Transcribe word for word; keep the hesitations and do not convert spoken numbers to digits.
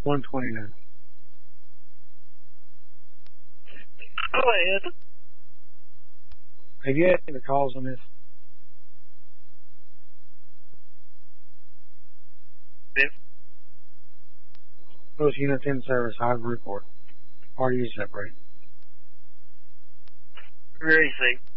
one twenty-nine. Go ahead. Have you had any calls on this? Yes. Those units in service, I report. Are you separate? Where is he?